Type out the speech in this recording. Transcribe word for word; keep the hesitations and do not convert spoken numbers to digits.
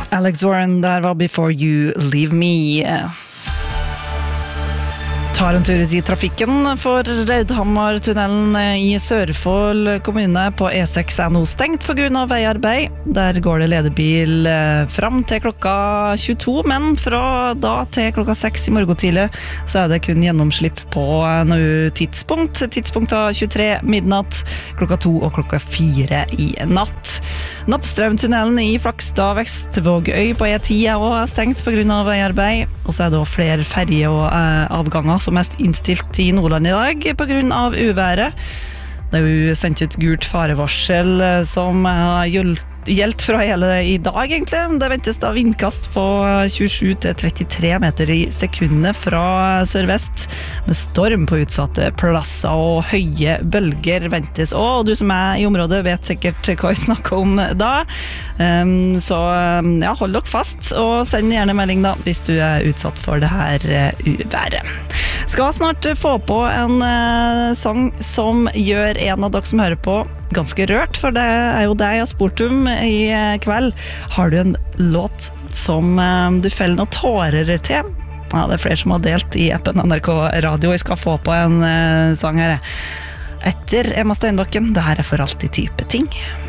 Alex Warren, der var Before You Leave Me. Tar en tur ut i trafikken for Raudhammartunnelen i Sørfold kommune på E seks er nå stengt på grunn av veiarbeid. Der går det ledebil fram til klokka tjueto, men fra da til klokka seks i morgen tidlig så er det kun gjennomslipp på noe tidspunkt. Tidspunkt av tjuetre midnatt, klokka to og klokka fire i natt. Nappstrømtunnelen i Flakstad Vestvågøy på E ti er også stengt på grunn av veiarbeid, og så er det også flere ferje- og eh, avganger som mest innstilt i Nordland i dag på grunn av uværet. Det er jo sendt ut gult farevarsel som har gjeldt fra hele i dag egentlig. Det ventes da vindkast på tjuesju til trettitre meter i sekundet fra sørvest, med storm på utsatte plasser og høye bølger ventes. Og du som er i området vet sikkert hva jeg snakker om da. Um, så ja, hold dere fast og send gjerne melding da hvis du er utsatt for det her uværet. Skal snart få på en uh, sang som gjør en av dere som hører på ganske rørt, for det er jo deg jeg har spurt om i kveld. Har du en låt som uh, du feller noen tårer til? Ja, det er flere som har delt i appen N R K Radio. Jeg skal få på en uh, sang her. Etter Emma Steinbakken, det her er For alltid type ting.